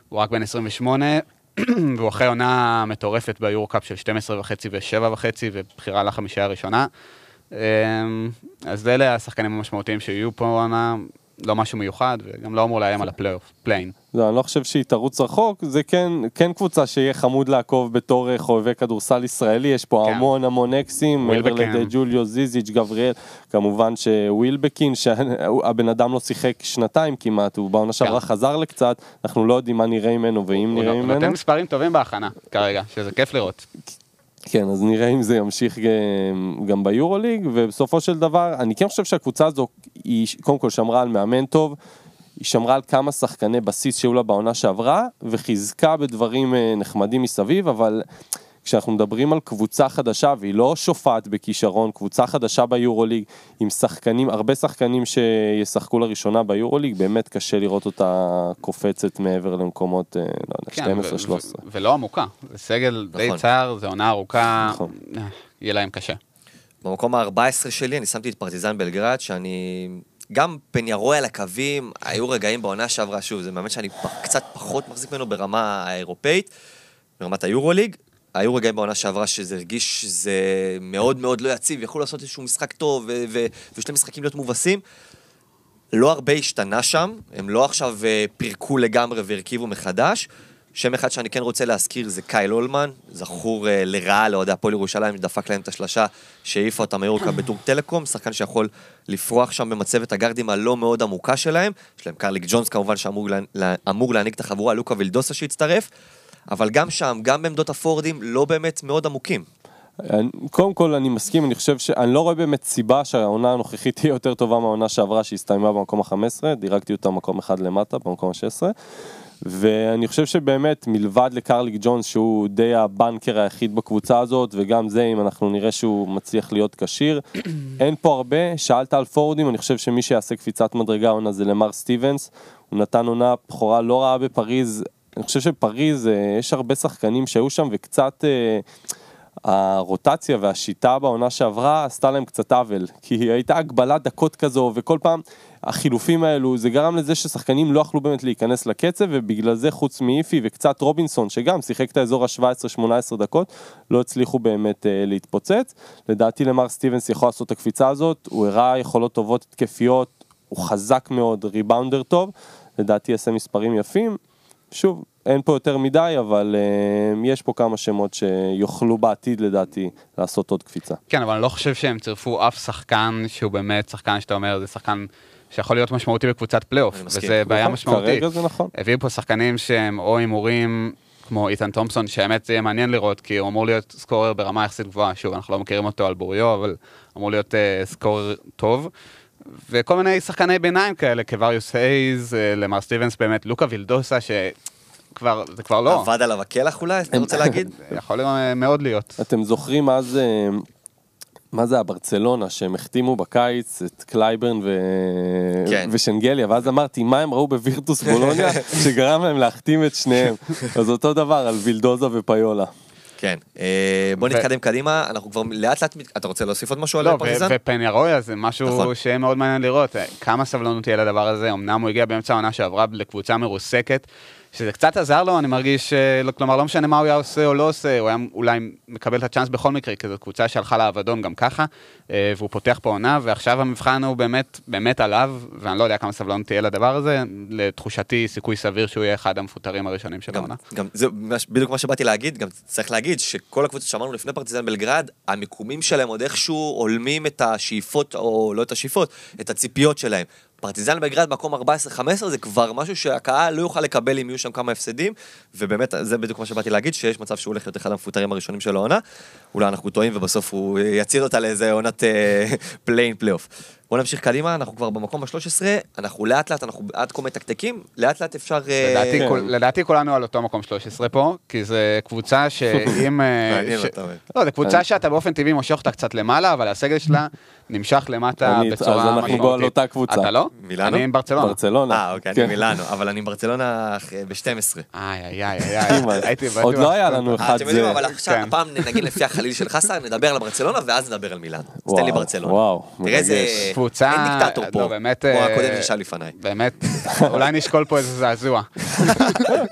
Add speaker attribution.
Speaker 1: הוא רק בן 28, והוא אחרי עונה מטורפת ביורקאפ של 12.5 ו7.5, ובחירה לחמישייה הראשונה. אז אלה השחקנים המשמעותיים שיהיו פה עונה, לא משהו מיוחד, וגם לא אמור לאיים על הפלייאוף, פליין.
Speaker 2: אני לא חושב שהיא תרוץ רחוק, זה כן קבוצה שיהיה חמוד לעקוב בתור חובבי כדורסל ישראלי, יש פה המון אקסים, מעבר לידי ג'וליו, זיזיץ', גבריאל, כמובן שווילבקין, שהבן אדם לא שיחק שנתיים כמעט, הוא בעונה שעברה חזר לקצת, אנחנו לא יודעים מה נראה ממנו, ואם נראה ממנו...
Speaker 1: הוא נותן מספרים טובים בהכנה כרגע, שזה כיף לראות.
Speaker 2: כן, אז נראה אם זה ימשיך גם ביורוליג, ובסופו של דבר, אני כן חושב שהקבוצה הזו, היא קודם כל שמרה על מאמן טוב, היא שמרה על כמה שחקני בסיס שהיו לה בעונה שעברה, וחיזקה בדברים נחמדים מסביב, אבל כשאנחנו מדברים על קבוצה חדשה, והיא לא שופעת בכישרון, קבוצה חדשה ביורוליג, עם שחקנים, הרבה שחקנים שישחקו לראשונה ביורוליג, באמת קשה לראות אותה קופצת מעבר למקומות, לא יודע, 12-13.
Speaker 1: ולא עמוקה, זה סגל די צער, זה עונה ארוכה, יהיה להם קשה.
Speaker 3: במקום ה-14 שלי, אני שמתי את פרטיזן בלגרד, שאני... גם פניירוי על הקווים, היו רגעים בעונה שעברה, שוב, זה באמת שאני קצת פחות מחזיק ממנו ברמה האירופאית, ברמת היורוליג, היו רגעים בעונה שעברה שזה הרגיש שזה מאוד מאוד לא יציב, יכולו לעשות איזשהו משחק טוב, ושני משחקים להיות מובסים, לא הרבה השתנה שם, הם לא עכשיו פירקו לגמרי והרכיבו מחדש, שם אחד שאני כן רוצה להזכיר זה קייל אולמן, זכור לרעה לאוהדי הפועל ירושלים, דפק להם את השלשה שהעיפה אותם מיורקה בטורק טלקום, שחקן שיכול לפרוח שם במצבת הגרדים הלא מאוד עמוקה שלהם, יש להם קרליק ג'ונס כמובן שאמור להעניק את החבורה, לוקה וילדוסה שהצטרף, אבל גם שם, גם בעמדות הפורדים, לא באמת מאוד עמוקים.
Speaker 2: קודם כל אני מסכים, אני חושב שאני לא רואה באמת סיבה שהעונה הנוכחית תהיה יותר טובה מהעונה שעברה שהסתיימה במקום ה-15, דירקתי אותה במקום אחד למטה, במקום ה-16, ואני חושב שבאמת מלבד לקרליק ג'ונס שהוא די הבנקר היחיד בקבוצה הזאת, וגם זה אם אנחנו נראה שהוא מצליח להיות קשיר, אין פה הרבה, שאלת על פורדים, אני חושב שמי שיעשה קפיצת מדרגה עונה זה למר סטיבנס, הוא נתן עונה בחורה לא רעה בפריז, אני חושב שבפריז יש הרבה שחקנים שהיו שם וקצת הרוטציה והשיטה בעונה שעברה עשתה להם קצת עוול, כי הייתה הגבלת דקות כזו וכל פעם החילופים האלו, זה גרם לזה ששחקנים לא יכלו באמת להיכנס לקצב, ובגלל זה חוץ מאיפי וקצת רובינסון, שגם שיחק את האזור ה-17-18 דקות, לא הצליחו באמת להתפוצץ. לדעתי למר סטיבנס יכול לעשות את הקפיצה הזאת, הוא הראה יכולות טובות התקפיות, הוא חזק מאוד, ריבאונדר טוב, לדעתי יעשה מספרים יפים. שוב, אין פה יותר מדי, אבל יש פה כמה שמות שיוכלו בעתיד לדעתי לעשות עוד קפיצה.
Speaker 1: כן, אבל אני לא חושב שהם צירפו אף שחקן שהוא באמת שחקן שאתה אומר, זה שחקן שיכול להיות משמעותי בקבוצת פלייאוף, וזה בעיה משמעותית.
Speaker 2: כרגע זה נכון.
Speaker 1: הביאו פה שחקנים שהם או הימורים, כמו איתן תומפסון, שהאמת זה יהיה מעניין לראות, כי הוא אמור להיות סקורר ברמה יחסית גבוהה, שוב, אנחנו לא מכירים אותו על בוריו, אבל אמור להיות סקורר טוב, וכל מיני שחקני ביניים כאלה, קווריוס הייז, למר סטיבנס באמת, לוקה וילדוסה, זה כבר לא.
Speaker 3: עבד עליו הכלח אולי, אתה רוצה להגיד?
Speaker 1: יכול מאוד להיות.
Speaker 2: אתם זוכרים אז, מה זה הברצלונה, שהם החתימו בקיץ את קלייברן ושנגליה, ואז אמרתי, מה הם ראו בווירטוס בולוניה, שגרם להם להחתים את שניהם. אז אותו דבר על וילדוזה ופיולה.
Speaker 3: כן, בוא נתקדם קדימה, אנחנו כבר לאט לאט, אתה רוצה להוסיף עוד משהו על פרטיזן?
Speaker 1: ופניירויה זה משהו שיהיה מאוד מעניין לראות, כמה סבלנות תהיה לדבר הזה, אמנם הוא הגיע באמצע העונה שעברה לקבוצה מרוסקת, שזה קצת עזר לו, אני מרגיש, כלומר לא משנה מה הוא היה עושה או לא עושה, הוא היה אולי מקבל את הצ'אנס בכל מקרה, כי זו קבוצה שהלכה לאבדון גם ככה, והוא פותח פה עונה, ועכשיו המבחן הוא באמת עליו, ואני לא יודע כמה סבלנות תהיה לדבר הזה, לתחושתי סיכוי סביר שהוא יהיה אחד המפוטרים הראשונים של העונה.
Speaker 3: גם זה בדיוק מה שבאתי להגיד, גם צריך להגיד שכל הקבוצות שאמרנו לפני פרטיזן בלגרד, המיקומים שלהם עוד איכשהו עולמים את השאיפות, או לא את השאיפות, את הציפיות שלהם. פרטיזן בלגרד מקום 14-15 זה כבר משהו שהקהל לא יוכל לקבל אם יהיו שם כמה הפסדים, ובאמת זה בדיוק מה שבאתי להגיד, שיש מצב שהוא הולך להיות אחד המפוטרים הראשונים של העונה, אולי אנחנו טועים ובסוף הוא יציר אותה לאיזה עונת פלייאוף. בואו נמשיך קדימה, אנחנו כבר במקום ה-13, אנחנו לאט לאט, אנחנו עד כה מתקתקים, לאט לאט אפשר...
Speaker 1: לדעתי כולנו על אותו מקום 13 פה, כי זה קבוצה שאם... לא, זה קבוצה שאתה באופן טבעי מושך אותה קצת למעלה, אבל הסגל שלה נמשך למטה בצורה
Speaker 2: משמעותית. אז אנחנו בוא על אותה קבוצה.
Speaker 1: אתה לא?
Speaker 3: מילאנו?
Speaker 1: אני עם ברצלונה.
Speaker 2: ברצלונה.
Speaker 3: אוקיי, אני מילאנו, אבל אני עם ברצלונה ב-12.
Speaker 2: עוד לא היה לנו אחד
Speaker 3: אתם יודעים, אבל עכשיו הפעם נגיד לפי החליל של חסר, נדבר על ברצלונה ואז נדבר על מילאנו. אז תן לי ברצלונה.
Speaker 2: וואו,
Speaker 3: תראה איזה...
Speaker 1: קבוצה...
Speaker 3: אין דיקטטור פה,
Speaker 1: באמת,
Speaker 3: כמו הקודם ששאל לפניי.
Speaker 1: באמת, אולי נשקול פה איזה זעזוע.